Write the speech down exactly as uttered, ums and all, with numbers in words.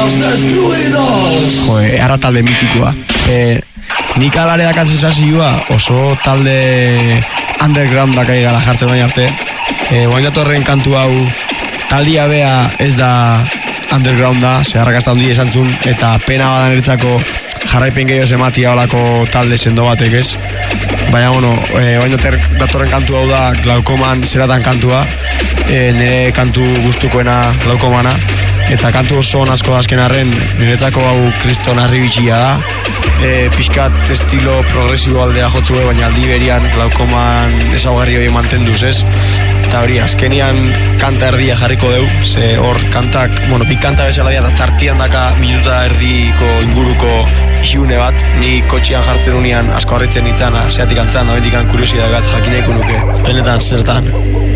Los destruidos. Joe, arra talde mitikoa. E, nik alare dakat sensazioa oso talde underground dakai gara jartzen baina arte. E, Oain datorren kantu hau taldia bea ez da undergrounda, zeharrakazta hundi esan zuen, eta pena badan eritzako jarraipen gehiago ematia olako talde sendo batek ez. Baina, bueno, e, Oain datorren kantu hau da Glaukoman zeratan kantua, e, nire kantu gustukoena Glaukomana, eta kantu oso asko azken arren, niretzako hau kriston arribitxia da, e, pixkat estilo progresibo aldea jotzue, baina aldi berian Glaukoman ezaugarri hori mantenduz ez. Eta hori, azkenian kanta erdia jarriko deu, ze hor kantak, bueno, pik kanta bezala dira, eta tartian daka minuta erdiko inguruko isune bat, ni kotxean jartzen unian asko harritzen nintzen, zeatik antzan, da bendikan kuriosidad bat jakineiko nuke, benetan zertan.